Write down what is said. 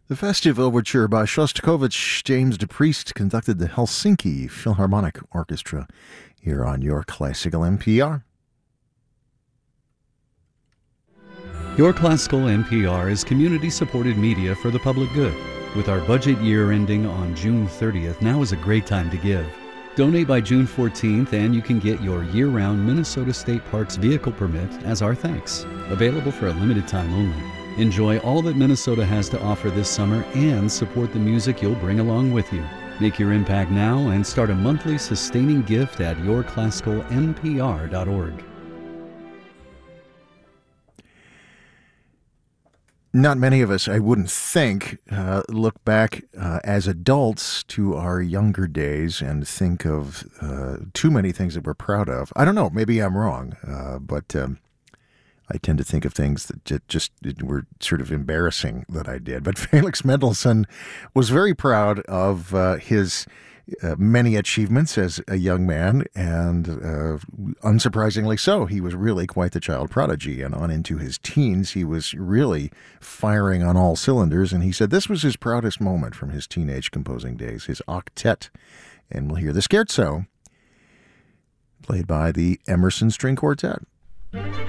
The festive overture by Shostakovich James DePriest conducted the Helsinki Philharmonic Orchestra here on Your Classical NPR. Your Classical NPR is community-supported media for the public good. With our budget year ending on June 30th, now is a great time to give. Donate by June 14th and you can get your year-round Minnesota State Parks vehicle permit as our thanks. Available for a limited time only. Enjoy all that Minnesota has to offer this summer and support the music you'll bring along with you. Make your impact now and start a monthly sustaining gift at yourclassicalnpr.org. Not many of us, I wouldn't think, look back as adults to our younger days and think of too many things that we're proud of. I don't know, maybe I'm wrong, but I tend to think of things that just were sort of embarrassing that I did. But Felix Mendelssohn was very proud of his many achievements as a young man, and unsurprisingly so. He was really quite the child prodigy, and on into his teens, he was really firing on all cylinders, and he said this was his proudest moment from his teenage composing days, his octet. And we'll hear the Scherzo, played by the Emerson String Quartet.